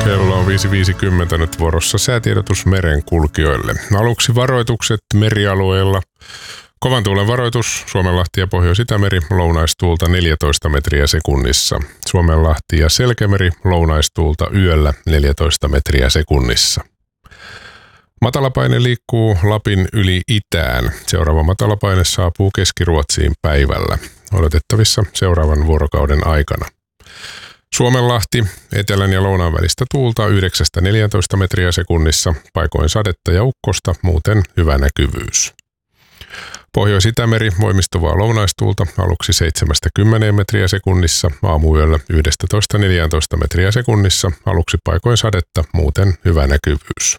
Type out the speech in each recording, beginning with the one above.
Kello on 5.50 nyt vuorossa säätiedotus merenkulkijoille. Aluksi varoitukset merialueilla. Kovan tuulen varoitus Suomenlahti ja Pohjois-Itämeri lounaistuulta 14 metriä sekunnissa. Suomenlahti ja Selkämeri lounaistuulta yöllä 14 metriä sekunnissa. Matalapaine liikkuu Lapin yli itään. Seuraava matalapaine saapuu Keski-Ruotsiin päivällä. Odotettavissa seuraavan vuorokauden aikana. Suomenlahti, etelän ja lounaan välistä tuulta 9-14 metriä sekunnissa, paikoin sadetta ja ukkosta, muuten hyvä näkyvyys. Pohjois-Itämeri voimistuvaa lounaistuulta aluksi 7-10 metriä sekunnissa, aamuyöllä 11-14 metriä sekunnissa, aluksi paikoin sadetta, muuten hyvä näkyvyys.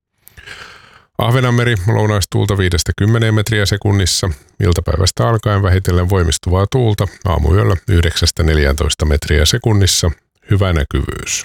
Ahvenanmeri lounaistuulta 5-10 metriä sekunnissa, iltapäivästä alkaen vähitellen voimistuvaa tuulta, aamuyöllä 9-14 metriä sekunnissa, hyvä näkyvyys.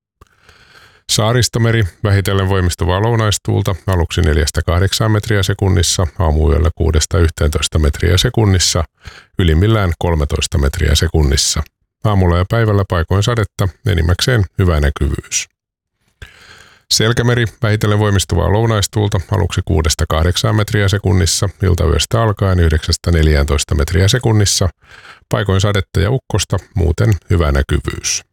Saaristomeri vähitellen voimistuvaa lounaistuulta, aluksi 4-8 metriä sekunnissa, aamuyöllä 6-11 metriä sekunnissa, ylimmillään 13 metriä sekunnissa. Aamulla ja päivällä paikoin sadetta, enimmäkseen hyvä näkyvyys. Selkämeri vähitellen voimistuvaa lounaistuulta aluksi 6-8 metriä sekunnissa, iltayöstä alkaen 9-14 metriä sekunnissa, paikoin sadetta ja ukkosta, muuten hyvä näkyvyys.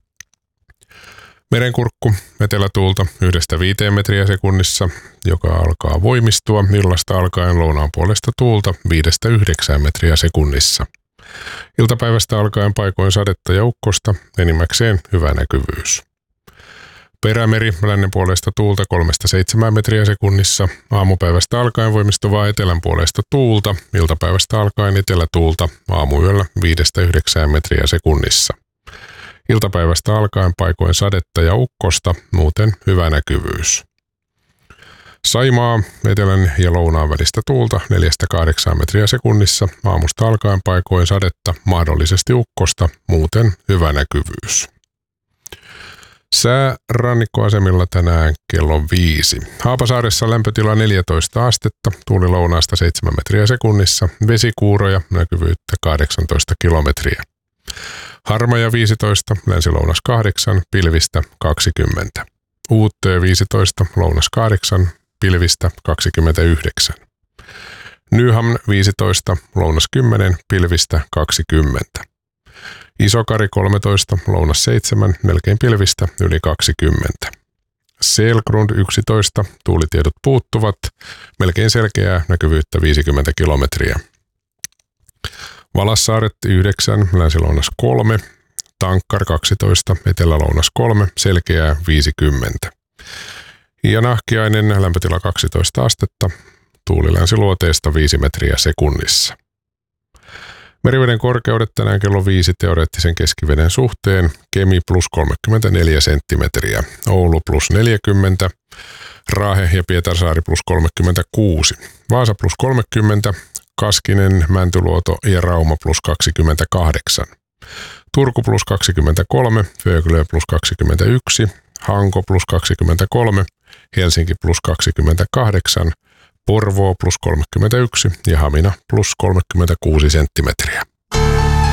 Merenkurkku etelätuulta 1-5 metriä sekunnissa, joka alkaa voimistua illasta alkaen lounaan puolesta tuulta 5-9 metriä sekunnissa. Iltapäivästä alkaen paikoin sadetta ja ukkosta, enimmäkseen hyvä näkyvyys. Perämeri lännen puolesta tuulta 3-7 metriä sekunnissa, aamupäivästä alkaen voimistuvaa etelän puolesta tuulta, iltapäivästä alkaen etelätuulta, aamuyöllä 5-9 metriä sekunnissa. Iltapäivästä alkaen paikoin sadetta ja ukkosta, muuten hyvä näkyvyys. Saimaa etelän ja lounaan välistä tuulta 4-8 metriä sekunnissa, aamusta alkaen paikoin sadetta, mahdollisesti ukkosta, muuten hyvä näkyvyys. Sää rannikkoasemilla tänään kello 5. Haapasaaressa lämpötila 14 astetta, tuuli lounaasta 7 metriä sekunnissa, vesikuuroja, näkyvyyttä 18 kilometriä. Harmaja 15, länsi-lounas 8, pilvistä 20. Uuttöö 15, lounas 8, pilvistä 29. Nyhamn 15, lounas 10, pilvistä 20. Isokari 13, lounas 7, melkein pilvistä yli 20. Selgrund 11, tuulitiedot puuttuvat, melkein selkeää, näkyvyyttä 50 kilometriä. Valassaaret 9, länsi-lounas 3, Tankkar 12, etelä-lounas 3, selkeää 50. Ja Nahkiainen lämpötila 12 astetta, tuuli länsiluoteesta 5 metriä sekunnissa. Meriveden korkeudet tänään kello 5 teoreettisen keskiveden suhteen, Kemi plus 34 senttimetriä, Oulu plus 40, Raahe ja Pietarsaari plus 36, Vaasa plus 30, Kaskinen, Mäntyluoto ja Rauma plus 28, Turku plus 23, Föglö plus 21, Hanko plus 23, Helsinki plus 28, Porvoo plus 31 ja Hamina plus 36 senttimetriä.